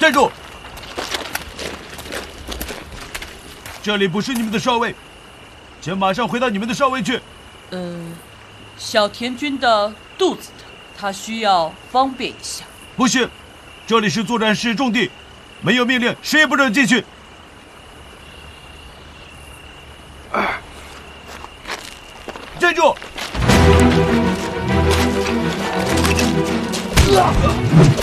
站住！这里不是你们的哨位，请马上回到你们的哨位去。 小田君的肚子疼，他需要方便一下。 不行，这里是作战室重地，没有命令谁也不准进去。站住！